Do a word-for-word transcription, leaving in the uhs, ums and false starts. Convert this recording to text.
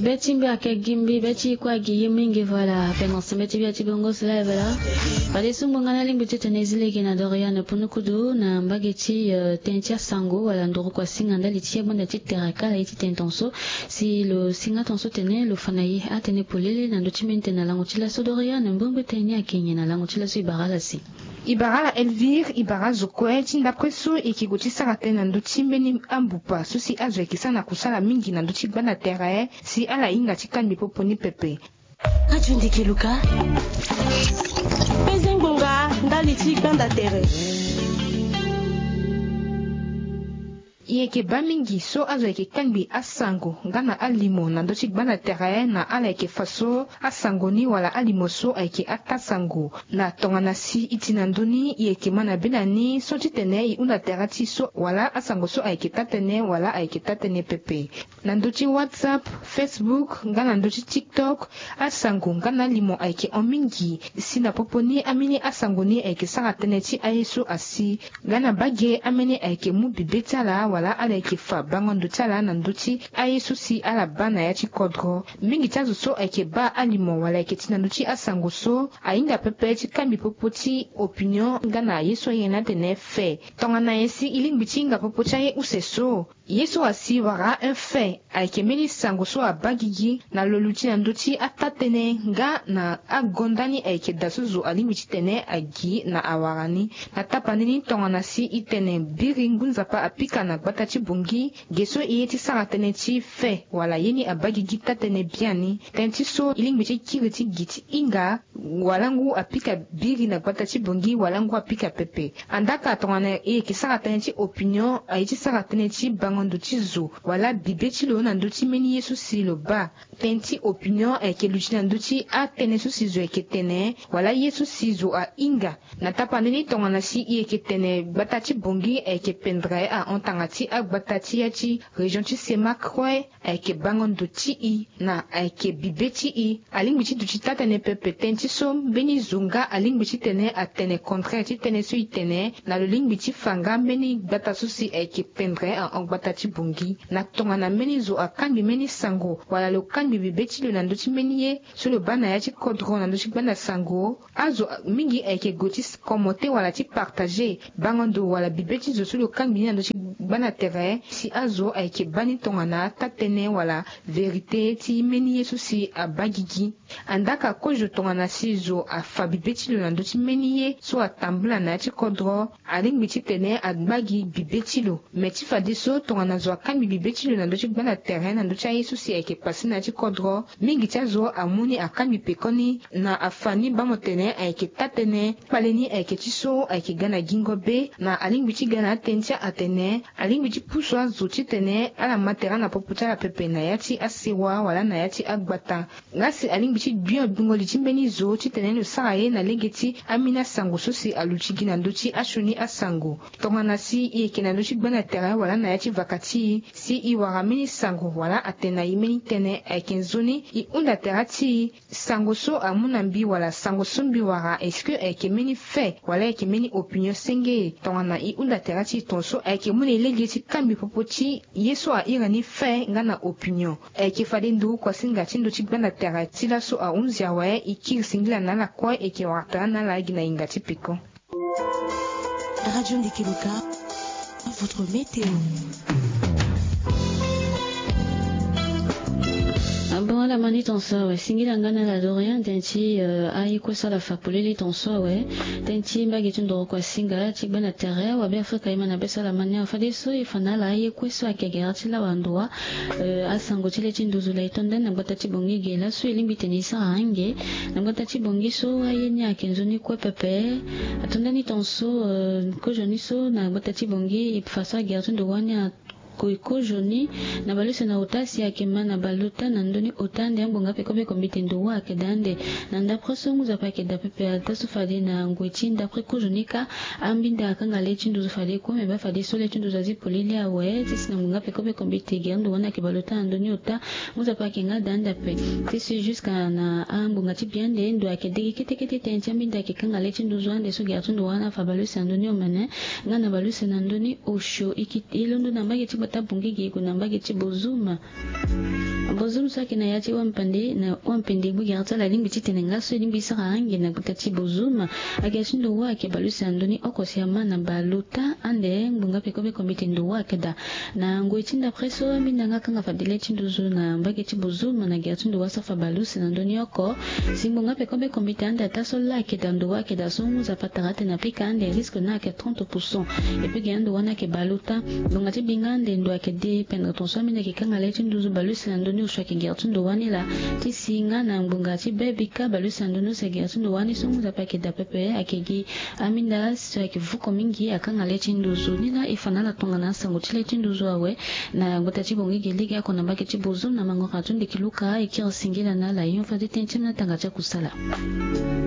beti mbe akegimbi beti kwa giyimingi voilà penonse beti beti bongo sala voilà pale sumbu ngana limbi tete nezile kina Dorian punukudu na mbageti uh, tentia sango voilà ndoro kwa singa ndali tia bonda titeraka la iti tentonso si le singa tonso tene le fanayi atene polele na ndochimenti na lango chila so Dorian mbombe tenya kenya na lango chila so ibarala si Ibara Elvire, Ibara Zokwe, Tinda so ikiguchi sarate na ndochi mbeni ambupa, susi azwe kisana kusala mingi na ndochi bana terae, si ala inga chikandi poponi pepe. Ajundi kiluka. Pezengunga, ndali chikanda tere. Yeke bamingi so azo yeke kanbi asango ngana alimo na ndochi bana terae na ala yeke faso asango ni wala alimo so yeke atasango na tongana si itinandoni yeke mana benani so chitene i una terati so wala asango so yeke tatene wala yeke tatene pepe na ndochi WhatsApp, Facebook ngana ndochi TikTok asango ngana limo yeke omingi si na poponi amini asango ni yeke saratene ti ayeso asi ngana bage amene yeke mubibetala wala ala yake fa bangondo tala na nduchi ayesu si ala bana ya chikodro mingi chazo so yake ba alimo wala yake tina nduchi asango so ainga pepe chikambi popoti opinion ngana yesu yena tene fe tonga na yesi ilimbi chinga popocha ye useso yesu asi wara un fe ayake meni sango so abagigi na loluchi na nduchi atatene nga na agondani ayake dasuzu alimbi chitene agi na awarani na tapanini tonga na si itene biri ngunza pa apika na gbata chibungi geso iyeti saratene chi fe wala yeni abagigi tatene biani tenti so ilimbi chi kiriti giti inga walangu apika biri na gbata chibungi walangu apika pepe andaka tonga na iyeki saratene chi opinion ayeti saratene chi bangondo chi zo wala bibe chi lo na nduchi meni yesu si lo ba tenti opinion ayeke luchi na nduchi atene su si zo eke tene wala yesu si zo a inga na tapanini tonga na si iyeke tene gbata chibungi ayeke pendre a ontanga ti agbata ti ya ti region ti sema kroe ayeke bangondo ti i na ayeke bibe ti i alingbi ti duchi tatene pepe ten ti so mbeni zunga alingbi ti tene atene contraire ti tene so i tene na lo lingbi ti fanga mbeni gbata so si ayeke pendre a ongbata ti bungi na tonga na mbeni zo akanbi mbeni sango wala lo kanbi bibe ti lo na ndö ti mbeni ye so lo ba na ya ti kodro na ndö ti gbana sango azo mingi ayeke go ti komo te wala ti partage bangondo wala bibe ti zo so lo kanbi ni na ndö ti gbana tere si azo ayeke bani tongana tatene wala verite ti meni yesu si abagigi andaka kojo tongana si zo afa bibe ti lo na ndö ti meni ye so atambula na ya ti kodro alingbi ti tene agbagi bibe ti lo me ti fade so tongana zo akambi bibe ti lo na ndö ti gbana tere na ndö ti ayesu si ayeke pasi na ya ti kodro mingi ti azo amuni akambi pekoni na afa ni bango tene ayeke tatene kpale ni ayeke ti so ayeke ga na gingo be na alingbi ti ga na atene ti atene alingbi ti puso azo ti tene ala matera na popo ti ala pepe na ya ti asewa wala na ya ti agbata nga si alingbi ti duin bingoli ti mbeni zo ti tene lo sara ye na lege ti amini asango so si aluchi gi na ndö ti aso ni asango tongana si i yeke na ndö ti gbana tere wala na ya ti vaka ti si i wara mbeni sango wala atene na ye mbeni tene ayeke nzoni i hunda tera ti sango so amu na mbi wala sango so mbi wara est ce que ayeke mbeni fe wala ayeke mbeni opinion senge tongana i hunda tera ti tonso ayeke mu na e lege ti kambi popo ti yesu aira ni fe nga na opinion ayeke fade nduru kuasi nga ti ndö ti gbana tere ti laso ahunzi awe e kiri singila na ala kue e yeke wara tara na ala gi na hinga ti peko. Radio Ndikiluka, votre météo. Bon, la mani tonso we singila ngana la Dorian tenti uh, ai ko sala fa poleli tonso we tenti mbagi tundo ko singa ti bana tere wa be afrika imana be sala mani fa de so ifana la ai ko so akegera ti la wandwa uh, asango ti le ti nduzu la itonda na bata ti bongi gela so elimbi tenisa hange na bata ti bongi so ai ni akenzo ni ko pepe atonda ni tonso uh, ko joni so na bata ti bongi ifasa gera tundo wani koiko joni na baluse na utasi yake mana baluta na ndoni utande yangu ngape kobe kombite ndo wake dande na ndapre songu za pake da pepe altasu fade na ngwechi ndapre kujonika ambinda akanga lechi ndo fade ko me ba fade so lechi ndo zazi polili awe tisi na ngape kobe kombite gendo wana ke baluta ndoni uta muza pake nga danda pe tisi jusqu'à na ambu ngati biande ndo ake digi kete kete tenchi ambinda ke kanga lechi ndo zwande so gertu ndo wana fa baluse ndoni omane ngana baluse na ndoni osho ikiti ilondo na mbage bota bungigi kuna mbagi chibuzuma bozum so kina yachi wampande na wampende bugi atala limbi chitenenga so limbi saka hangi na kutachi buzuma agashindo wake balusi andoni okosi amana baluta ande ngunga pekobe komite ndo wake da na nguichinda preso minda ngaka nga fadile chinduzu na mbagi chibuzuma na gachindo wasafa balusi andoni oko simbunga pekobe komite ande ataso lake da ndo wake da songu za patarate na pika ande risque na ke trente pour cent et puis gando wana ke baluta ndonga tibingande ndo ake de pendra tonso minda ke kanga le chinduzu balusi andoni usha ke gertundo wani la tisinga na mbunga ti baby ka balusi andoni se gertundo wani songu za pake da pepe akegi aminda so ake vuko mingi akanga le chinduzu nila ifanala tonga na sango chile chinduzu awe na ngota chibongi geliga kona mbake chibuzu na mango katundi kiluka ikira singila na la yonfa de tenchina tanga cha kusala